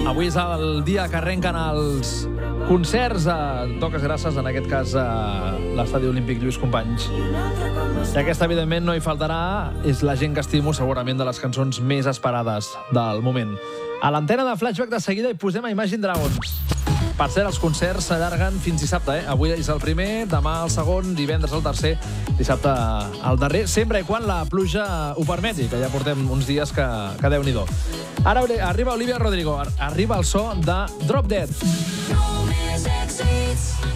Avui és el dia que arrenquen els concerts a Toques Grasses, en aquest cas a l'Estadi Olímpic Lluís Companys. I aquesta, evidentment, no hi faltarà. És la gent que estimo, segurament, de les cançons més esperades del moment. A l'antena de Flashback de seguida hi posem a Imagine Dragons. Per cert, els concerts s'allarguen fins dissabte, Avui és el primer, demà el segon, divendres el tercer, dissabte el darrer, sempre i quan la pluja ho permeti, que ja portem uns dies que Déu-n'hi-do. Ara arriba Olivia Rodrigo, arriba el so de Drop Dead. Només èxits.